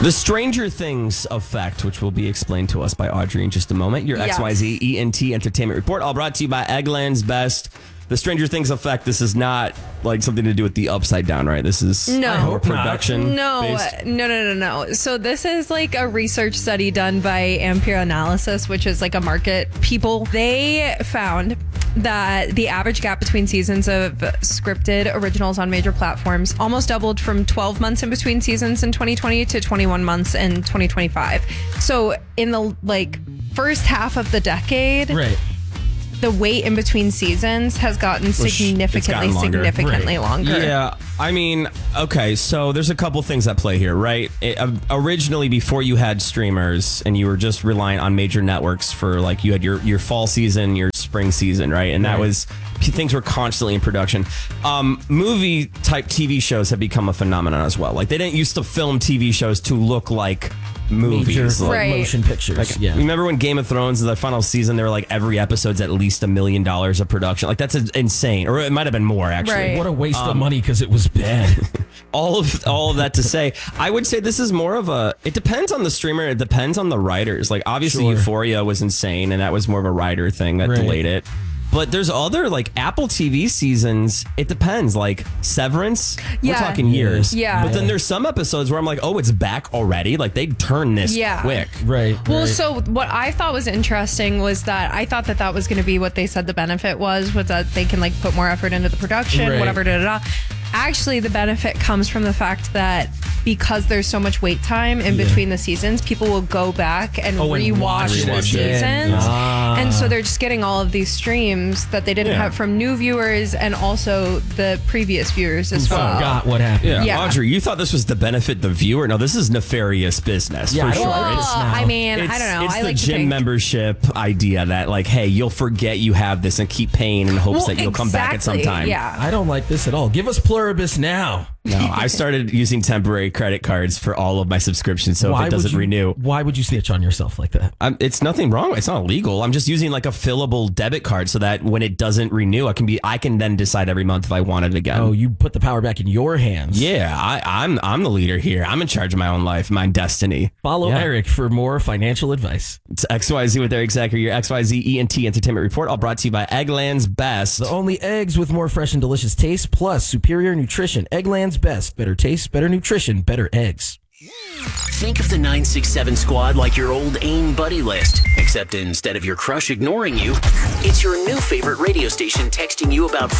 The Stranger Things effect, which will be explained to us by Audrey in just a moment. Your XYZ ENT Entertainment Report, all brought to you by Eggland's Best. The Stranger Things effect, this is not like something to do with the Upside Down, right? This is more production. No. So this is like a research study done by Ampere Analysis, which is like a market people. They found that the average gap between seasons of scripted originals on major platforms almost doubled from 12 months in between seasons in 2020 to 21 months in 2025. So in the first half of the decade, right, the wait in between seasons has gotten significantly longer. Yeah, I mean, okay, so there's a couple things at play here, right? Originally, before you had streamers and you were just relying on major networks for you had your fall season, your spring season, right? And that was, things were constantly in production. Movie type TV shows have become a phenomenon as well. Like, they didn't used to film TV shows to look like movies, motion pictures. Remember when Game of Thrones, the final season, they were like every episode's at least $1 million of production. Like, that's insane, or it might have been more actually. Right. What a waste of money, because it was bad. all of that to say, I would say this is more of it depends on the streamer. It depends on the writers. Like, obviously Euphoria was insane, and that was more of a writer thing that delayed it. But there's other, Apple TV seasons, it depends. Like, Severance, we're talking years. Yeah. But then there's some episodes where I'm like, oh, it's back already? Like, they turn this quick. Right. Well, so what I thought was interesting was that I thought that was going to be what they said the benefit was that they can, put more effort into the production, whatever, Actually, the benefit comes from the fact that because there's so much wait time in between the seasons, people will go back and rewatch the seasons. And so they're just getting all of these streams that they didn't have from new viewers and also the previous viewers as well. Forgot what happened. Yeah. Audrey, you thought this was to benefit the viewer? No, this is nefarious business for sure. I don't know. It's the gym membership idea that, hey, you'll forget you have this and keep paying in hopes that you'll come back at some time. Yeah. I don't like this at all. Give us Pluribus now. No, I started using temporary credit cards for all of my subscriptions, so if it doesn't renew. Why would you snitch on yourself like that? It's nothing wrong. It's not illegal. I'm just using a fillable debit card so that when it doesn't renew, I can then decide every month if I want it again. Oh, you put the power back in your hands. Yeah, I'm the leader here. I'm in charge of my own life, my destiny. Follow Eric for more financial advice. It's XYZ with Eric Zachary, your XYZ ENT Entertainment Report, all brought to you by Eggland's Best. The only eggs with more fresh and delicious taste, plus superior nutrition. Eggland's Best. Better taste, better nutrition, better eggs. Think of the 967 squad like your old AIM buddy list, except instead of your crush ignoring you, it's your new favorite radio station texting you about